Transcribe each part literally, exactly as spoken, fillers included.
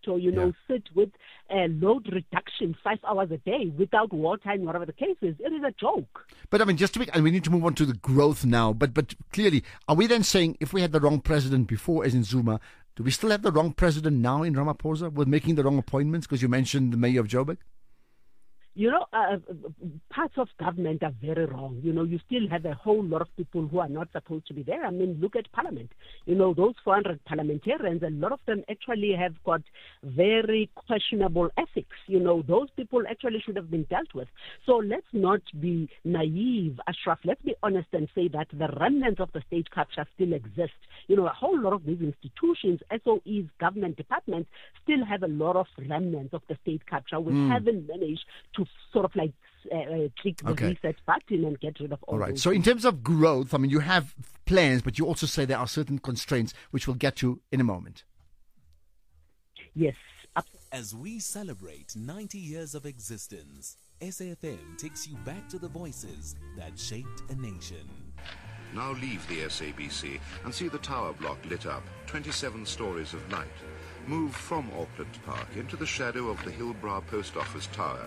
or, you know, yeah. sit with a load reduction five hours a day without wartime, whatever the case is. It is a joke. But I mean, just to be, and we need to move on to the growth now, but, but clearly, are we then saying if we had the wrong president before, as in Zuma, do we still have the wrong president now in Ramaphosa with making the wrong appointments? Because you mentioned the mayor of Joburg. You know, uh, parts of government are very wrong. You know, you still have a whole lot of people who are not supposed to be there. I mean, look at Parliament. You know, those four hundred parliamentarians, a lot of them actually have got very questionable ethics. You know, those people actually should have been dealt with. So let's not be naive, Ashraf. Let's be honest and say that the remnants of the state capture still exist. You know, a whole lot of these institutions, S O Es, government departments, still have a lot of remnants of the state capture. We mm. haven't managed to sort of like uh, click the okay. reset button and get rid of all All right. those So things. in terms of growth, I mean, you have plans, but you also say there are certain constraints, which we'll get to in a moment. Yes. As we celebrate ninety years of existence, S A F M takes you back to the voices that shaped a nation. Now leave the S A B C and see the tower block lit up, twenty-seven stories of light. Move from Auckland Park into the shadow of the Hillbrow Post Office Tower.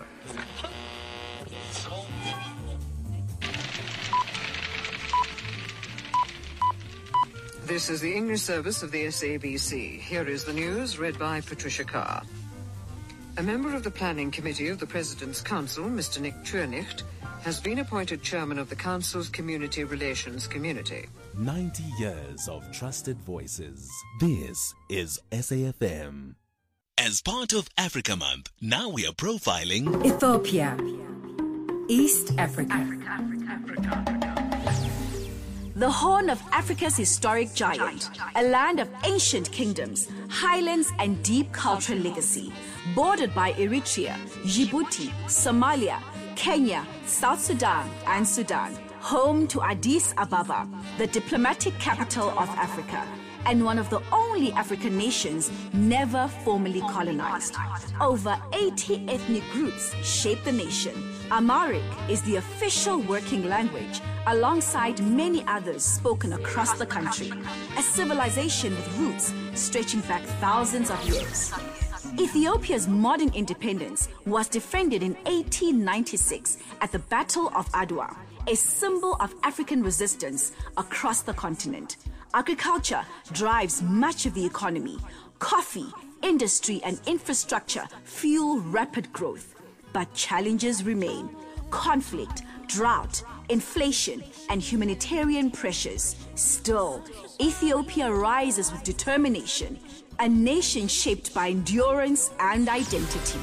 This is the English service of the S A B C. Here is the news, read by Patricia Carr. A member of the Planning Committee of the President's Council, Mister Nick Trunicht, has been appointed chairman of the Council's Community Relations Community. ninety years of trusted voices. This is S A F M. As part of Africa Month, now we are profiling Ethiopia, East Africa. Africa, Africa, Africa, Africa. The Horn of Africa's historic giant, a land of ancient kingdoms, highlands and deep cultural legacy, bordered by Eritrea, Djibouti, Somalia, Kenya, South Sudan, and Sudan, home to Addis Ababa, the diplomatic capital of Africa, and one of the only African nations never formally colonized. Over eighty ethnic groups shape the nation. Amharic is the official working language, alongside many others spoken across the country, a civilization with roots stretching back thousands of years. Ethiopia's modern independence was defended in eighteen ninety-six at the Battle of Adwa, a symbol of African resistance across the continent. Agriculture drives much of the economy. Coffee, industry, and infrastructure fuel rapid growth. But challenges remain. Conflict, drought, inflation, and humanitarian pressures. Still, Ethiopia rises with determination, a nation shaped by endurance and identity.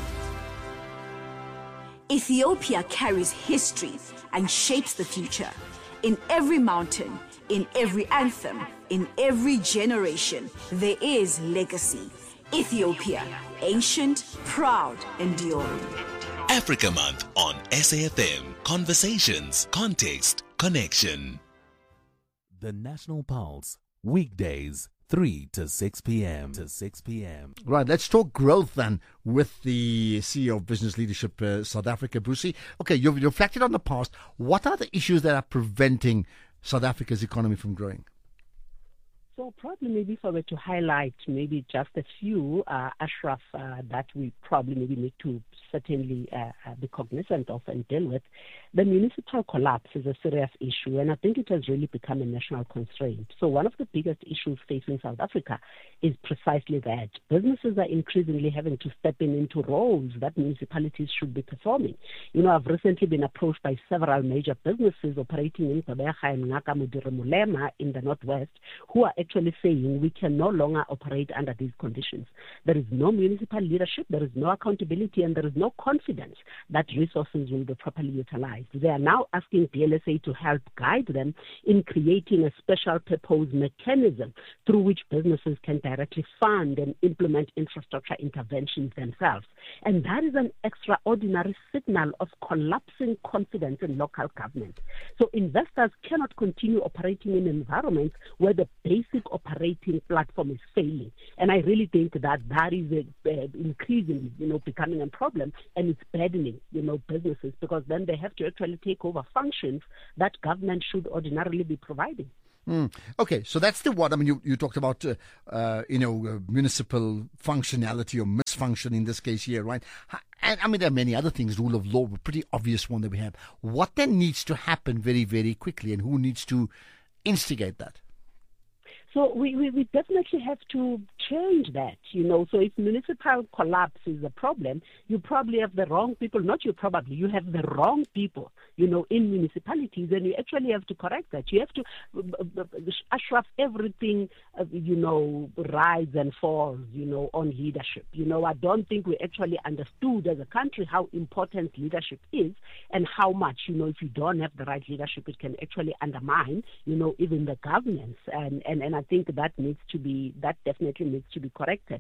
Ethiopia carries history and shapes the future. In every mountain, in every anthem, in every generation, there is legacy. Ethiopia, ancient, proud, enduring. Africa Month on S A F M. Conversations, context, connection. The National Pulse, weekdays, three to six p.m. to six p.m. Right, let's talk growth then with the C E O of Business Leadership uh, South Africa, Brucey. Okay, you've reflected on the past. What are the issues that are preventing South Africa's economy from growing? So probably maybe if I were to highlight maybe just a few, uh, Ashraf, uh, that we probably maybe need to certainly uh, uh, be cognizant of and deal with. The municipal collapse is a serious issue, and I think it has really become a national constraint. So one of the biggest issues facing South Africa is precisely that. Businesses are increasingly having to step in into roles that municipalities should be performing. You know, I've recently been approached by several major businesses operating in Gqeberha and Ngaka-Modiri-Molema in the Northwest who are actually saying we can no longer operate under these conditions. There is no municipal leadership, there is no accountability, and there is no confidence that resources will be properly utilized. They are now asking D L S A to help guide them in creating a special purpose mechanism through which businesses can directly fund and implement infrastructure interventions themselves. And that is an extraordinary signal of collapsing confidence in local government. So investors cannot continue operating in environments where the basic operating platform is failing. And I really think that that is a, uh, increasingly, you know, becoming a problem, and it's burdening, you know, businesses, because then they have to actually take over functions that government should ordinarily be providing. Mm. Okay, so that's the one. I mean, you, you talked about, uh, uh, you know, uh, municipal functionality or misfunction in this case here, right? And I mean, there are many other things. Rule of law, a pretty obvious one that we have. What then needs to happen very, very quickly, and who needs to instigate that? So we, we, we definitely have to change that, you know. So if municipal collapse is a problem, you probably have the wrong people, not you probably, you have the wrong people, you know, in municipalities, and you actually have to correct that. You have to, Ashraf, everything, uh, you know, rides and falls, you know, on leadership. You know, I don't think we actually understood as a country how important leadership is and how much, you know, if you don't have the right leadership, it can actually undermine, you know, even the governance. And, and, and I I think that needs to be, that definitely needs to be corrected.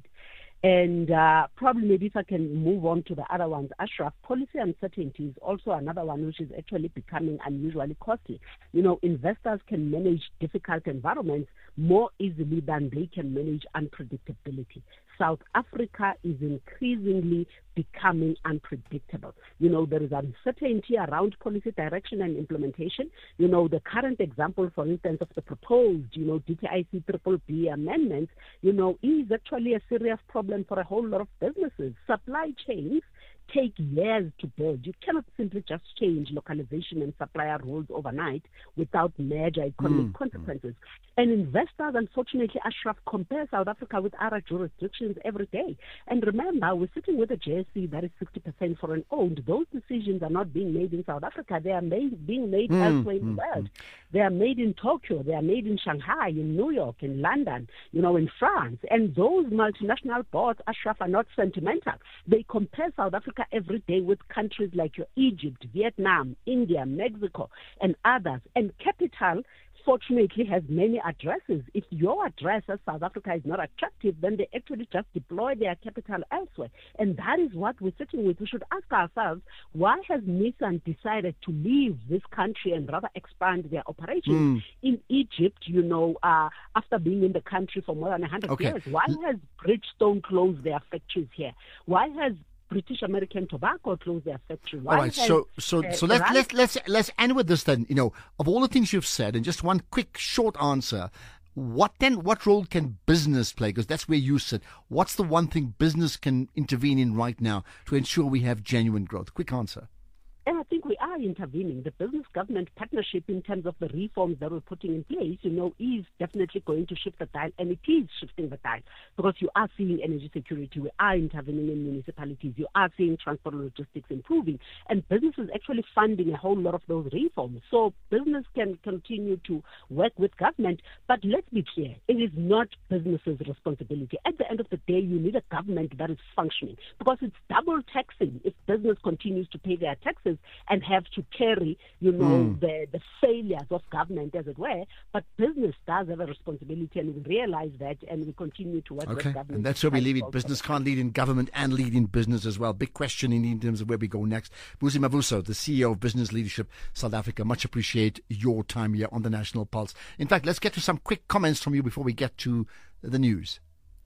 And uh, probably maybe if I can move on to the other ones, Ashraf, policy uncertainty is also another one which is actually becoming unusually costly. You know, investors can manage difficult environments more easily than they can manage unpredictability. South Africa is increasingly becoming unpredictable. You know, there is uncertainty around policy direction and implementation. You know, the current example, for instance, of the proposed, you know, D T I C triple B amendments, you know, is actually a serious problem for a whole lot of businesses. Supply chains take years to build. You cannot simply just change localization and supplier rules overnight without major economic mm. consequences. And investors, unfortunately, Ashraf, compare South Africa with other jurisdictions every day. And remember, we're sitting with a J S C that is sixty percent foreign owned. Those decisions are not being made in South Africa. They are made, being made mm. elsewhere in the world. They are made in Tokyo. They are made in Shanghai, in New York, in London, you know, in France. And those multinational boards, Ashraf, are not sentimental. They compare South Africa every day with countries like your Egypt, Vietnam, India, Mexico, and others. And capital, fortunately, has many addresses. If your address as South Africa is not attractive, then they actually just deploy their capital elsewhere. And that is what we're sitting with. We should ask ourselves, why has Nissan decided to leave this country and rather expand their operations mm. in Egypt, you know, uh, after being in the country for more than one hundred okay. years? Why has Bridgestone closed their factories here? Why has British American Tobacco closed their factory? Why all right, has, so so uh, so let's let's let's let's end with this then. You know, of all the things you've said, and just one quick short answer. What then? What role can business play? Because that's where you sit. What's the one thing business can intervene in right now to ensure we have genuine growth? Quick answer. And I think we are intervening. The business-government partnership in terms of the reforms that we're putting in place, you know, is definitely going to shift the dial, and it is shifting the dial because you are seeing energy security. We are intervening in municipalities. You are seeing transport and logistics improving, and business is actually funding a whole lot of those reforms. So business can continue to work with government, but let's be clear, it is not business's responsibility. At the end of the day, you need a government that is functioning because it's double taxing if business continues to pay their taxes and have to carry, you know, mm. the, the failures of government, as it were. But business does have a responsibility, and we realize that, and we continue to work okay. with government. And that's where we leave it. Business can't lead in government and lead in business as well. Big question in terms of where we go next. Vusi Mavuso, the C E O of Business Leadership South Africa. Much appreciate your time here on the National Pulse. In fact, let's get to some quick comments from you before we get to the news.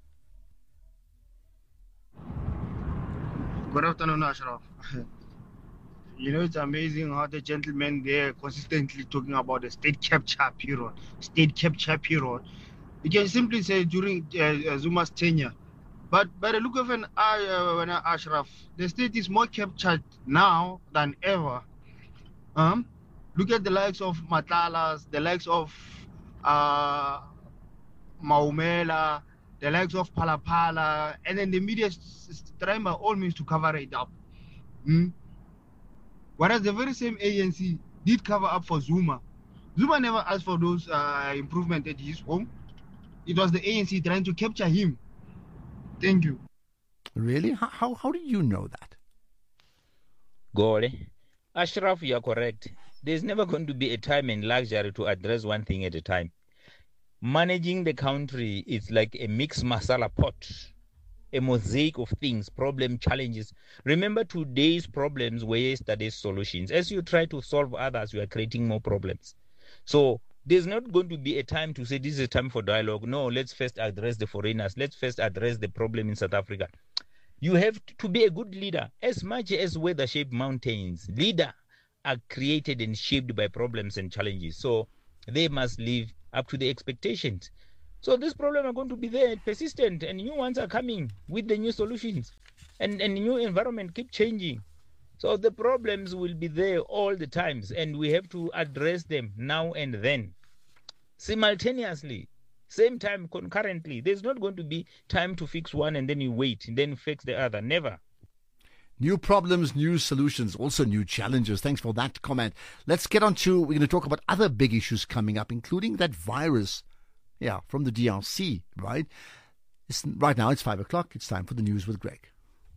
Good afternoon, Ashraf. You know, it's amazing how the gentleman there consistently talking about the state capture period, state capture period. You can simply say during uh, Zuma's tenure. But by the look of an eye, uh, Ashraf, the state is more captured now than ever. Um, look at the likes of Matlalas, the likes of uh, Maumela, the likes of Palapala, and then the media is trying by all means to cover it up. Mm? Whereas the very same A N C did cover up for Zuma. Zuma never asked for those uh, improvements at his home. It was the A N C trying to capture him. Thank you. Really? How how, how do you know that? Gole. Ashraf, you are correct. There's never going to be a time and luxury to address one thing at a time. Managing the country is like a mixed masala pot. A mosaic of things, problem, challenges. Remember, today's problems were yesterday's solutions. As you try to solve others, you are creating more problems. So there's not going to be a time to say this is a time for dialogue. No, let's first address the foreigners. Let's first address the problem in South Africa. You have to be a good leader. As much as weather-shaped mountains, leaders are created and shaped by problems and challenges. So they must live up to the expectations. So this problem are going to be there, persistent, and new ones are coming with the new solutions. And, and new environment keep changing. So the problems will be there all the times, and we have to address them now and then. Simultaneously, same time, concurrently. There's not going to be time to fix one and then you wait, and then fix the other. Never. New problems, new solutions, also new challenges. Thanks for that comment. Let's get on to, we're going to talk about other big issues coming up, including that virus, yeah, from the D R C, right? It's, right now it's five o'clock. It's time for the news with Greg.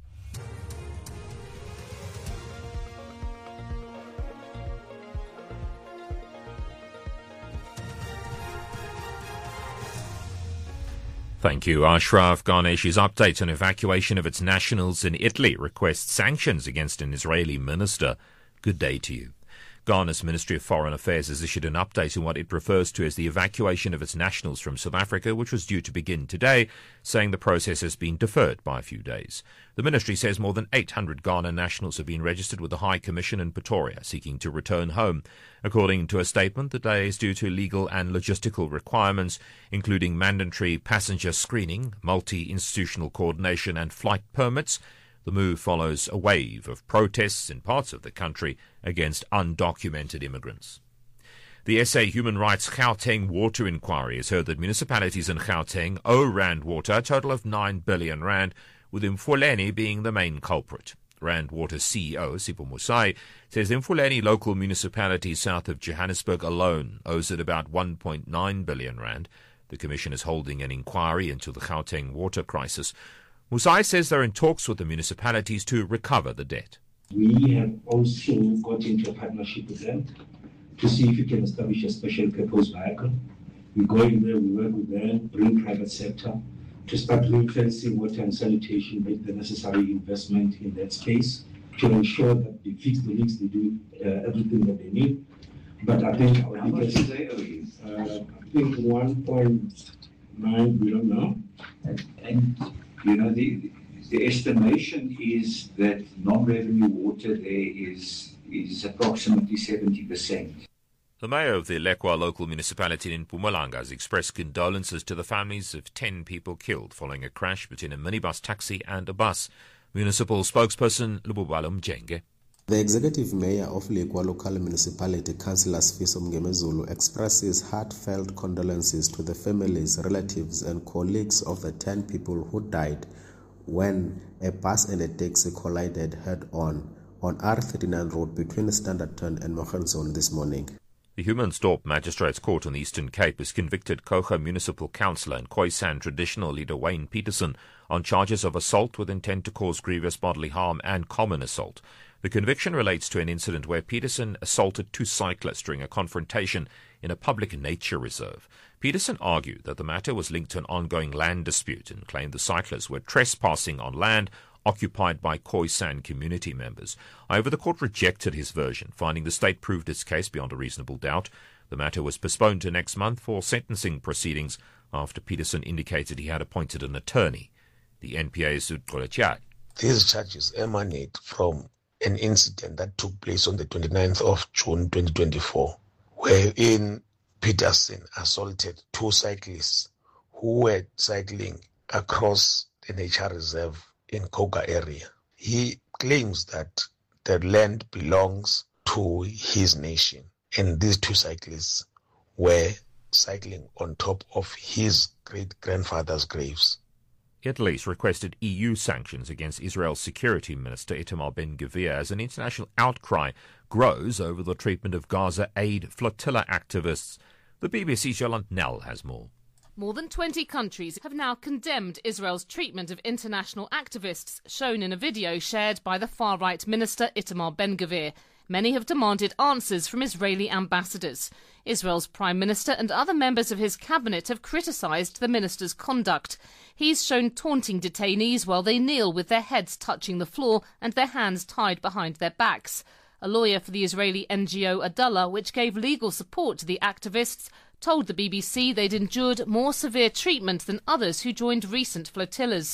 Thank you, Ashraf. Ghanesh's update on evacuation of its nationals in Italy requests sanctions against an Israeli minister. Good day to you. Ghana's Ministry of Foreign Affairs has issued an update on what it refers to as the evacuation of its nationals from South Africa, which was due to begin today, saying the process has been deferred by a few days. The ministry says more than eight hundred Ghana nationals have been registered with the High Commission in Pretoria, seeking to return home. According to a statement, the delay is due to legal and logistical requirements, including mandatory passenger screening, multi-institutional coordination and flight permits. The move follows a wave of protests in parts of the country against undocumented immigrants. The S A Human Rights Gauteng water inquiry has heard that municipalities in Gauteng owe Rand Water a total of nine billion rand, with Mfuleni being the main culprit. Rand Water C E O Sipho Musai says the Mfuleni local municipality south of Johannesburg alone owes it about one point nine billion rand. The Commission is holding an inquiry into the Gauteng water crisis. Musai says they're in talks with the municipalities to recover the debt. We have also got into a partnership with them to see if we can establish a special purpose vehicle. We go in there, we work with them, bring private sector to start ring-fencing water and sanitation, make the necessary investment in that space to ensure that they fix the leaks, they do uh, everything that they need. But I think our biggest, uh, I think one point nine billion now. And, and you know, the the estimation is that non-revenue water there is is approximately seventy percent. The mayor of the Lekwa local municipality in Mpumalanga has expressed condolences to the families of ten people killed following a crash between a minibus taxi and a bus. Municipal spokesperson Lububalo Mjenge. The executive mayor of Lekwa local municipality, Councillor Sifiso Mngemezulu, expresses heartfelt condolences to the families, relatives and colleagues of the ten people who died when a bus and a taxi collided head-on on R thirty-nine road between Standerton and Mogenson this morning. The Humansdorp Magistrates Court on the Eastern Cape has convicted Coga Municipal Councillor and Khoisan traditional leader Wayne Peterson on charges of assault with intent to cause grievous bodily harm and common assault. The conviction relates to an incident where Peterson assaulted two cyclists during a confrontation in a public nature reserve. Peterson argued that the matter was linked to an ongoing land dispute and claimed the cyclists were trespassing on land occupied by Khoisan community members. However, the court rejected his version, finding the state proved its case beyond a reasonable doubt. The matter was postponed to next month for sentencing proceedings after Peterson indicated he had appointed an attorney. The N P A's Zutkolachat. These charges emanate from an incident that took place on the twenty-ninth of June twenty twenty-four, wherein Peterson assaulted two cyclists who were cycling across the nature reserve in Coga area. He claims that the land belongs to his nation, and these two cyclists were cycling on top of his great-grandfather's graves. Italy's requested E U sanctions against Israel's Security Minister Itamar Ben-Gvir as an international outcry grows over the treatment of Gaza aid flotilla activists. The B B C's Yolande Nell has more. More than twenty countries have now condemned Israel's treatment of international activists, shown in a video shared by the far-right minister Itamar Ben-Gvir. Many have demanded answers from Israeli ambassadors. Israel's prime minister and other members of his cabinet have criticised the minister's conduct. He's shown taunting detainees while they kneel with their heads touching the floor and their hands tied behind their backs. A lawyer for the Israeli N G O Adallah, which gave legal support to the activists, told the B B C they'd endured more severe treatment than others who joined recent flotillas.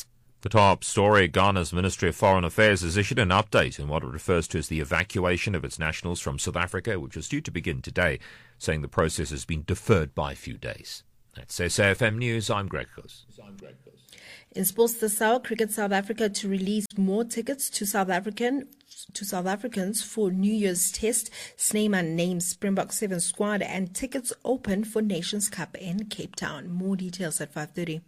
The top story, Ghana's Ministry of Foreign Affairs has issued an update on what it refers to as the evacuation of its nationals from South Africa, which was due to begin today, saying the process has been deferred by a few days. That's S A F M News. I'm Greg Coos. In sports, the Sour Cricket South Africa to release more tickets to South African to South Africans for New Year's Test. Snyman names Springbok seven squad and tickets open for Nations Cup in Cape Town. More details at five thirty.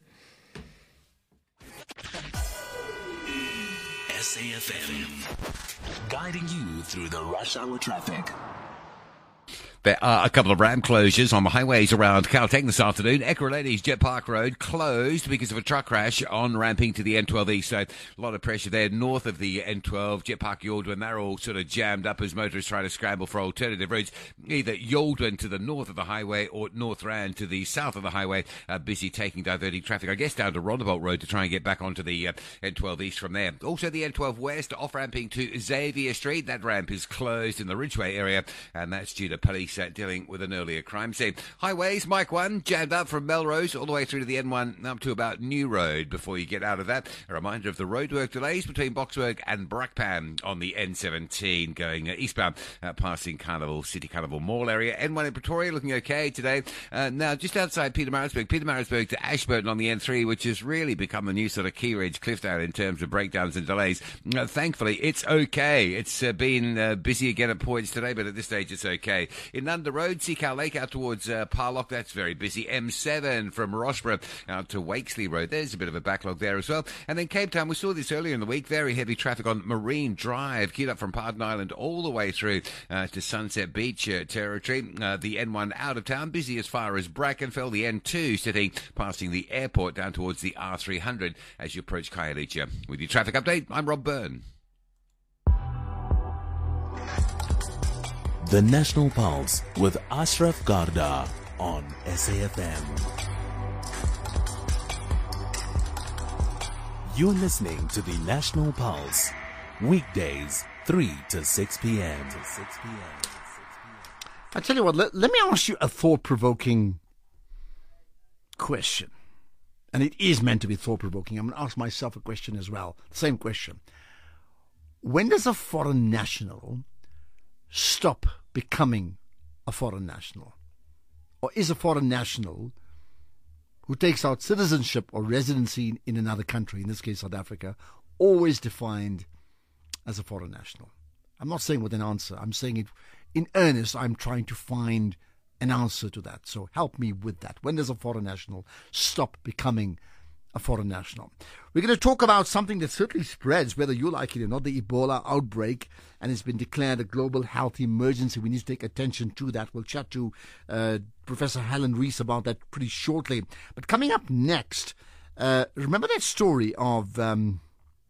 S A F M, guiding you through the rush hour traffic. There are a couple of ramp closures on the highways around Gauteng this afternoon. Ekurhuleni Jet Park Road closed because of a truck crash on ramping to the N twelve East. So a lot of pressure there north of the N twelve. Jet Park Yaldwin, they're all sort of jammed up as motorists try to scramble for alternative routes. Either Yaldwin to the north of the highway or North Rand to the south of the highway. Uh, busy taking diverting traffic, I guess, down to Rondebolt Road to try and get back onto the uh, N twelve East from there. Also the N twelve West off-ramping to Xavier Street. That ramp is closed in the Ridgeway area, and that's due to police Uh, dealing with an earlier crime scene. Highways, Mike one, jammed up from Melrose all the way through to the N one up to about New Road before you get out of that. A reminder of the roadwork delays between Boksburg and Brakpan on the N seventeen going uh, eastbound, uh, passing Carnival, City Carnival Mall area. N one in Pretoria looking okay today. Uh, now, just outside Pietermaritzburg, Pietermaritzburg to Ashburton on the N three, which has really become the new sort of Key Ridge Cliffdown in terms of breakdowns and delays. Uh, thankfully, it's okay. It's uh, been uh, busy again at points today, but at this stage it's okay. In Nunda Road, Seacow Lake out towards uh, Parlock, that's very busy. M seven from Rossborough out to Wakesley Road, there's a bit of a backlog there as well. And then Cape Town, we saw this earlier in the week, very heavy traffic on Marine Drive, queued up from Pardon Island all the way through uh, to Sunset Beach uh, territory. Uh, the N one out of town, busy as far as Brackenfell. The N two sitting passing the airport down towards the R three hundred as you approach Khayelitsha. With your traffic update, I'm Rob Byrne. The National Pulse with Ashraf Garda on S A F M. You're listening to the National Pulse, weekdays three to six p.m. to six p.m. I tell you what, let, let me ask you a thought-provoking question. And it is meant to be thought-provoking. I'm going to ask myself a question as well. Same question. When does a foreign national stop becoming a foreign national? Or is a foreign national who takes out citizenship or residency in, in another country, in this case South Africa, always defined as a foreign national? I'm not saying with an answer. I'm saying it in earnest. I'm trying to find an answer to that. So help me with that. When does a foreign national stop becoming a foreign national? We're going to talk about something that certainly spreads, whether you like it or not, the Ebola outbreak, and it's been declared a global health emergency. We need to take attention to that. We'll chat to uh, Professor Helen Rees about that pretty shortly. But coming up next, uh, remember that story of um,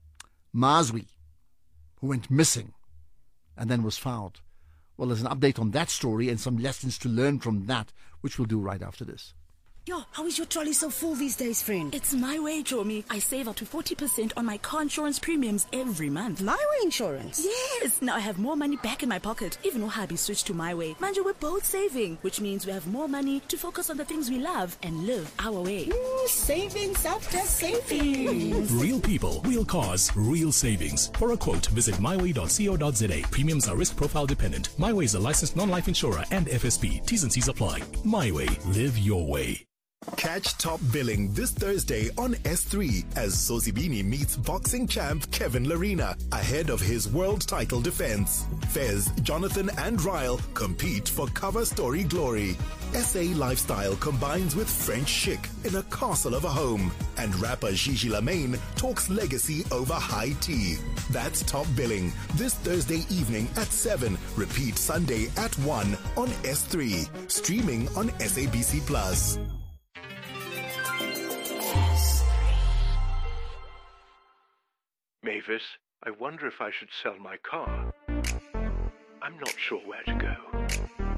Mazwi, who went missing and then was found? Well, there's an update on that story and some lessons to learn from that, which we'll do right after this. Yo, how is your trolley so full these days, friend? It's My Way, Jomi. I save up to forty percent on my car insurance premiums every month. My Way insurance? Yes! Now I have more money back in my pocket, even though hubby switched to My Way. Manja, we're both saving, which means we have more money to focus on the things we love and live our way. Ooh, savings after savings. Real people, real cars, real savings. For a quote, visit my way dot co dot za. Premiums are risk profile dependent. My Way is a licensed non-life insurer and F S P. T's and C's apply. My Way. Live your way. Catch Top Billing this Thursday on S three as Sosibini meets boxing champ Kevin Larina ahead of his world title defense. Fez, Jonathan and Ryle compete for cover story glory. S A lifestyle combines with French chic in a castle of a home. And rapper Gigi Lamayne talks legacy over high tea. That's Top Billing this Thursday evening at seven. Repeat Sunday at one on S three. Streaming on S A B C Plus. Mavis, I wonder if I should sell my car. I'm not sure where to go.